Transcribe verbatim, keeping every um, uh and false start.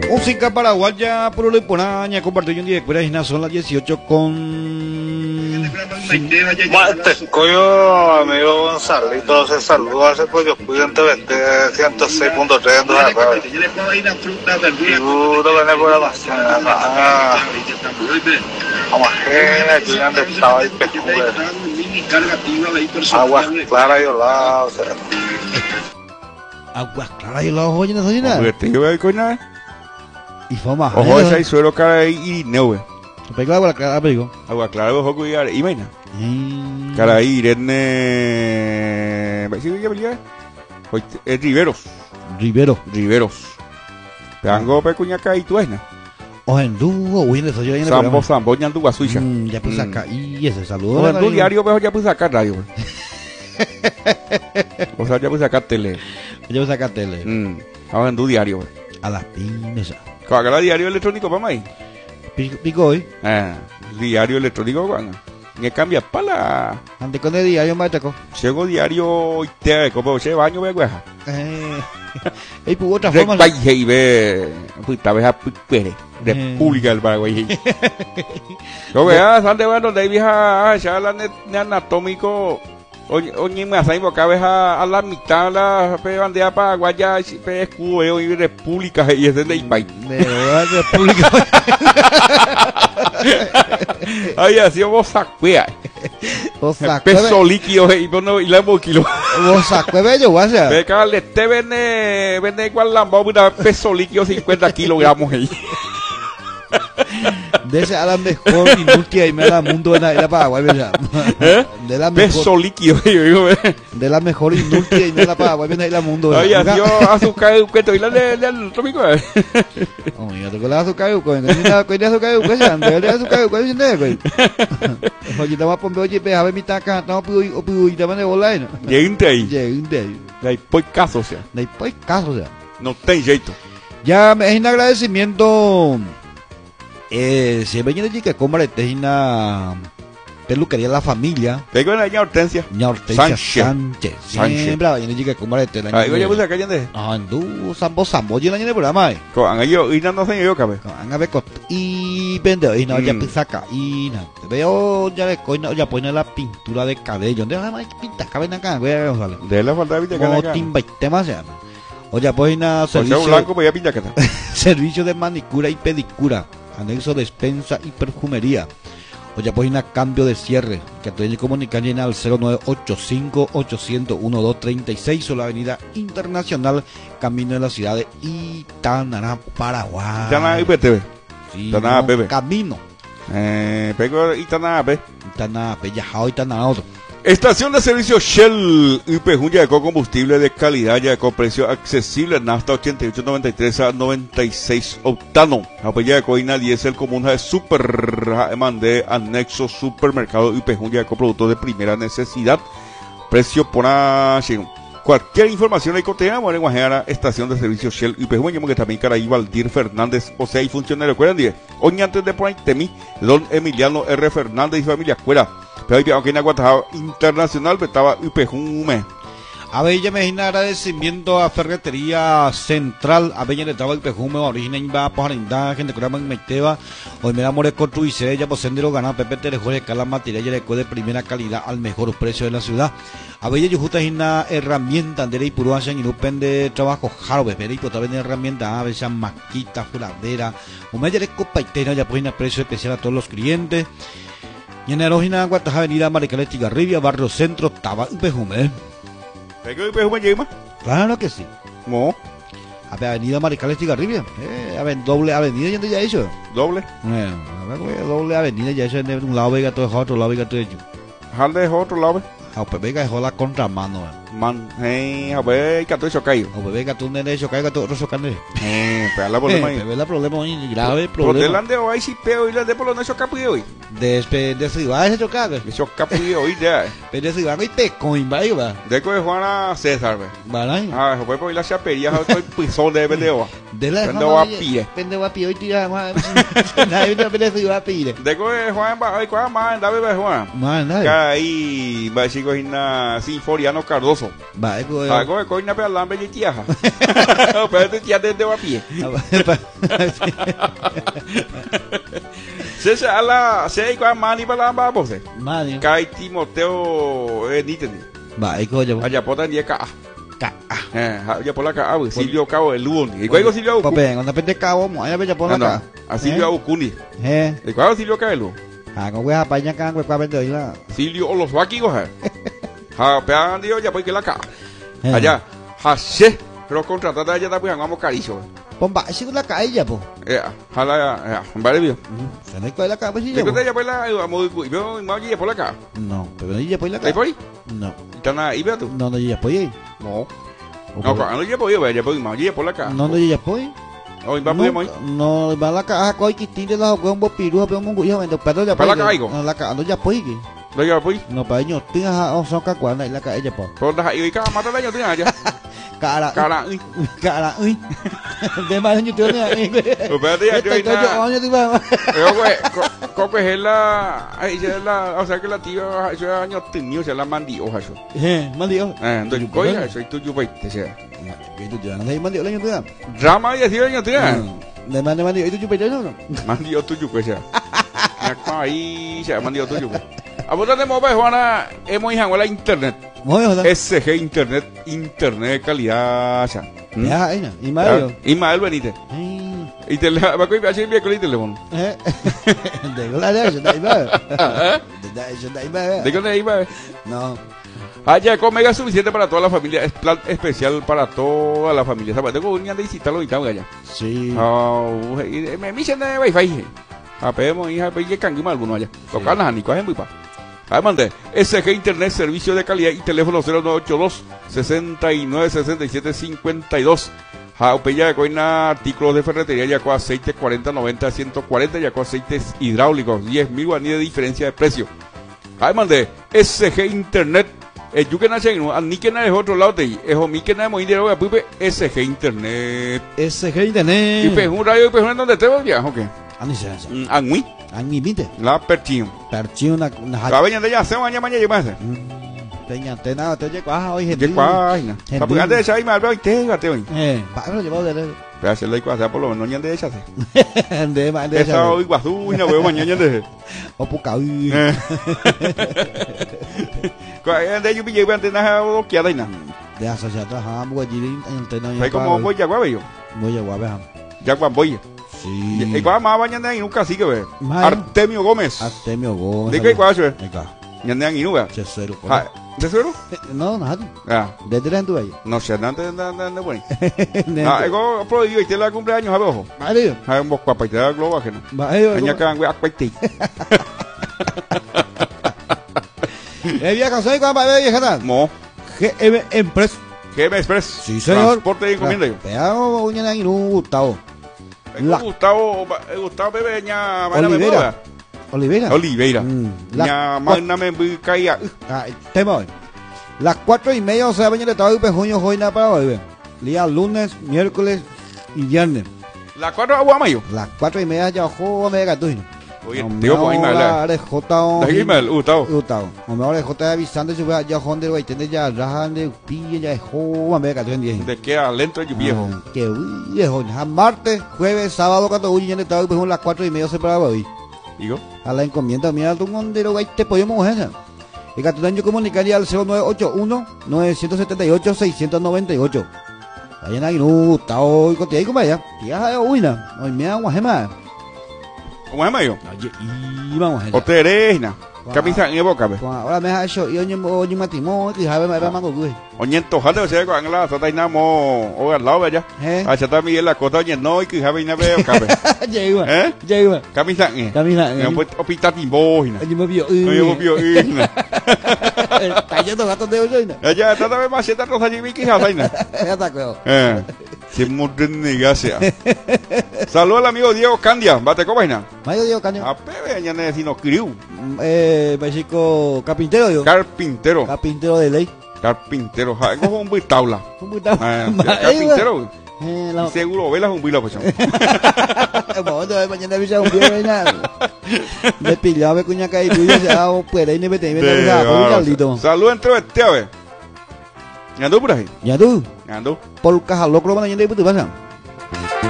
Música paraguaya, por lo ponaña, compartió un día de cuera, son las dieciocho con... Mate, coyo, amigo Gonzalito, se saluda hace porque pueden te vender ciento seis punto tres en la radio. Y tú te venés por la mañana, vamos a gente, que ya estaba ahí pejude. Agua clara y olada, o sea. Agua clara y olada, oye, no soy nada. Porque te llevo ahí con nada. Y fama. Ojo, esa y suelo cara ahí y neu. Pegó agua clara, pegó. Agua clara, ojo, cuidar. Y vaina. Mm. Cara ahí, Irene. ¿Sí qué pelea? Es Riveros. Rivero. Riveros. Peango pecuñaca y tuesna. O en dúo, uy, le soy yo en el Sambo, Sambo, ñandu, suiza. Mm, ya puse acá. Y ese saludo. O en tu diario, pero ya puse acá radio. O sea, ya puse acá tele. Ya puse acá tele. Mm. Ahora en tu diario. A las pymes. ¿Cuál era diario electrónico, mamá ahí? Pico hoy. Ah, diario electrónico, ¿cuándo? Me cambia para la... Ante con el diario, maestro. Llego diario y te como se baño, ve, güey. Eh. Y por otra forma. Repaihe y ve. Puta, ve a Pere. República del Paraguay. Yo vea, ¿dónde va donde vieja? Ya la anatómico. Oye, oye, me hace invocar a la mitad la bandera paraguaya, pe escudo y república y ese de Ipay. República. Ay, así vos sacuea. Vos sacuea. Peso líquido y no y la boquilo. Vos sacuea bello, guasa. Ve que te vende vende igual la bomba peso líquido cincuenta kilogramos ahí. De ese a la mejor industria y me la mundo en la, en la Paraguay, ¿verdad? ¿Eh? De la mejor, peso líquido, digo, de la mejor industria y me la Paraguay, ¿verdad? Y la mundo. Oye, yo azúcar de cuento y la de del trópico. Oye, tocó la azúcar de cuento, ¿cuál es azúcar de cuento? ¿Cuál es azúcar de cuento? Oye, estamos a poner, oye, a ver mi taca, estamos a pedir, y te van a volar, ¿no? Llegante ahí. Llegante ahí. De ahí, por caso, o sea. De ahí, por caso, o sea. No ten jeito. Ya, es un agradecimiento. Eh, siempre viene que compra de una peluquería La Familia. Tengo una ña Hortensia. Ña Hortensia Sánchez. Sánchez. Sánchez. Siempre viene que compra de la. Ahí voy a buscar calle de. Ah, en du sambo sambo y la ña por amai. Con ellos y no sé yo cabe. Con a ver y vende y no ya saca y no. Veo ya de coina ya pone la pintura de cabello. ¿Dónde más pinta cabello acá? Voy a ver. De la falta de Como timba y temas ya. Oye, pues una servicio blanco voy a pintar acá. Servicio de manicura y pedicura. Anexo despensa y perfumería. Oye, pues una cambio de cierre. Que te comunicar en al cero nueve ocho cinco ocho cero cero uno dos tres seis o la avenida Internacional, camino de la ciudad de Itananá, Paraguay. Itananá I P T V. Sí, Itananá no, P B. Camino. Eh, pego Itananá P. Itananá P, Yajao, Itananá otro. Estación de servicio Shell U P J ya con combustible de calidad, ya con precio accesible, nafta ochenta y ocho noventa y tres a noventa y seis octano. Apoya de coina diésel común de super mandé anexo supermercado U P J ya con productos de primera necesidad. Precio por a cualquier información ahí cotea, bueno, en Guajara, estación de servicio Shell U P J, que también Caraí Valdir Fernández, o sea, y funcionario, recuerden, diez. Hoy antes de por ahí temí, don Emiliano R. Fernández y familia Cuera. Pero ahí, aunque en Aguatajado Internacional, estaba U P J un mes. A ver, ya me imagino agradecimiento a Ferretería Central. A ver, ya le estaba el pejume, origen en va, pajarindá, gente que llama en Meiteva. Hoy me da more construirse, ya por sendero ganar, Pepe Terejo, de cada material, ya le de primera calidad al mejor precio de la ciudad. A ver, yo justo hay una herramienta, de y puro hacen y no pende trabajo, jaro, bebé, y por también herramienta, a ver, ya maquita, fuladera. O me ya le copa y tena, ya pues una precio especial a todos los clientes. Y en Erojina, Guatas, Avenida Maricales Tigarribia, Barrio Centro, Taba, Pejume. ¿Qué U P J llega? Claro que sí. ¿Cómo? Avenida Maricales Tigarribia. Eh, aven, doble avenida, ya ya hizo. ¿Doble? Eh, doble avenida, ya hizo de un lado, vega todo, otro lado, vega todo. ¿Hal de otro lado? A pues vega dejó la contramano. Man, hey, a ver, que tú eso caído. O vega tú nene eso caiga todo otro socane. Eh, pero la problema ahí. Pero la problema ahí, grave Por problema. delante hoy sí peo y la de por no eso capullo hoy. Despe de ciudad ese chocado. Eso capullo hoy ya. Pero de ciudad y te coin va va. De que Juana César, ve. Vale. Ah, fue por ir la chapería, estoy pisón de vendeo. De la Vende va a pie. Vende va a pie hoy tira más. Nadie no ciudad a pie. De que Juan va hoy cuál más, David Juan. Man, nadie. Ahí va a decir amigo Hina Sinforiano Cardoso. Va, ego. Algo de coina pe alambre y tiaja. Pero te tía desde a pie. Se se ala se igual mani para la voce. Mani. Kai Timoteo Eniten. Va, ego yo. Allá potan die ka. Ka. Eh, allá por la ka, Silvio Cabo el Luon. Igual go Silvio. Pape, cuando pende cabo, mo, allá bella por la ka. A Silvio Aukuni. Eh. Igual Silvio Caelo. Ah, con wea paña kan we pa pende la. Silvio Oloswaki go ha. Ha, pean dio ya pues que la ka. Allá, Hashe, pero contratada allá da pues vamos caricio. Pomba, si la ka ella po. Eh, hala, eh, vale bien. Se ne ko la ka pues si. ¿Te cuenta ya pues la vamos y veo más ya por la ka? No, pero ella pues la ka. ¿Ahí por ahí? No. ¿Están ahí veo tú? No, no ella pues ahí. No. No, no ya por ahí, ya por más ya por la ka. No, no ella pues. Hoy vamos muy. No, va la ka ko kitin de la ko un piru pe un guya vendo pero ya para la ka igo. No la ka no ya pues. Lo ya por ahí. No pa ño tinga o son ka kwa na la ka ella po. Por la ahí ka mata la yo tinga ya. Cara. Cara. Cara. De más yo tengo ni. Espérate ya yo ahí. Yo te va. Pero güey, coco es la ahí es la, o sea que la tía eso año tenía se la mandí hoja eso. Eh, mandio. Eh, entonces coya, eso tú yo voy te sea. Que tú ya no hay mandio la yo te da. Drama y decir año te da. De más de mandio y tú yo pe no. Mandio tuyo pues sea. Ya ahí se mandio tuyo. A vos te mueves Juana, hemos ido a la internet. S G internet, internet de calidad. Ya, ella, Ismael. Ismael Benítez. Y te va a coger bien con el teléfono. Eh. De la de eso, de Ismael. De eso, de Ismael. ¿De qué Ismael? No. Allá con mega suficiente para toda la familia, es plan especial para toda la familia. ¿Sabes? Tengo un día de visitarlo y tal allá. Sí. Me dicen de Wi-Fi. Apemos hija, pues que canguima alguno allá. Tocan las anicos, es muy pa. Además de S G Internet, servicio de calidad y teléfono cero nueve ocho dos, sesenta y nueve, sesenta y siete, cincuenta y dos. Jaupeya de coina, artículos de ferretería, ya con aceite cuarenta, noventa, ciento cuarenta, ya con aceites hidráulicos, diez mil guaní de diferencia de precio. Además de S G Internet, el yuque nace en un ni que es otro lado de ahí, es mi que nada muy dinero de pupe, S G Internet. S G Internet. Y pues un radio y pues un donde te vas viajo, ¿qué? Ani se. Angui. Angui vinte. La perchín. Perchín una una. La veña de ya se mañana mañana llevas. Teña tena te llega ah hoy gente. Llega ina. Papu antes de ahí mal veo te gate hoy. Eh, va lo llevado de. Pero hacer la cosa por lo menos ñan de esa. De más de esa. Esa hoy guazú y no veo mañana de. O puca uy. Cuál de yo vi llevar antes nada o que adaina. De asociado a Hamburgo allí en tena. Fue como voy ya guave yo. Voy a guave. Ya guan voy. Sí. Y cuál más mañana en un cacique ve. Artemio Gómez. Artemio Gómez. ¿De qué cuál es? Acá. Ñan en Inuba. Se cero. ¿De cero? No, nada. Ah. ¿De tres tú ahí? No sé, no te no no bueno. Ah, ego prohibido y te la cumpleaños a ojo. Vale. Hay un poco para te da globo ajeno. Vale. Aña can güey acuete. Eh vieja soy con para vieja. No. G M Express. G M Express. Sí, señor. Transporte de encomienda yo. Pero uña en un Gustavo. La... Gustavo, Gustavo Bebe, ña, Olivera. Olivera. Oliveira. Mm, ña, magna me caía. Ah, tema hoy. Las cuatro y media, o sea, baño de todo y junio, hoy nada para hoy. Día lunes, miércoles y viernes. Las cuatro agua mayo. Las cuatro y media ya ojo me gatuino. Oye, tío, pues ahí la de J. De email, Gustavo. Gustavo. O mejor de J avisando si voy a ya honde voy tener ya rajan de pilla ya jo me gatuino día. De que lento y viejo. Que viejo. Martes, jueves, sábado cuando uy de todo y pues las cuatro y media se para hoy. Digo. A la encomienda mira tu mondero güey te podemos mujer. Y Catudán yo comunicaría al cero nueve ocho uno, nueve siete ocho, seis nueve ocho. Vayan ahí, no, está hoy contigo, como allá. Tía, de uina. Hoy me da un gema. ¿Cómo es mayo? Oye, y vamos a ver. Ote eresna. Camisa en boca, ve. Ahora me ha hecho, y oye, oye, matimo, y jabe, me va mango, güey. Oye, tojate, o sea, con la sota y namo, o al lado, ya. Eh. Allá también la cota, oye, no, y que jabe y nave, o cabe. Llega, ¿eh? Llega. Camisa en. Camisa en. No puede opitar timbojina. Oye, me vio, oye, me vio, está yendo gatos de hoy, ¿no? Allá, trata de macetar los allí, que jabe, ¿no? Ya está, creo. Eh. Se moderniga sea. Saludos al amigo Diego Candia, bate con vaina. Mayo Diego Candia. A Pepe, ya necesito criu. Eh, México, carpintero yo. Carpintero. Carpintero de ley. Carpintero, es un buen tabla. Un buen tabla. Carpintero. Eh, la... Seguro ve la jumbila, pues. Vamos a ver mañana bisa jumbila ahí nada. Me pillaba cuña caí tuya ya o puede ir ni vete ni vete a Salud entre vete a ver. ¿Ya tú por ahí? ¿Ya tú? ¿Ya tú? Por caja locro mañana y tú vas a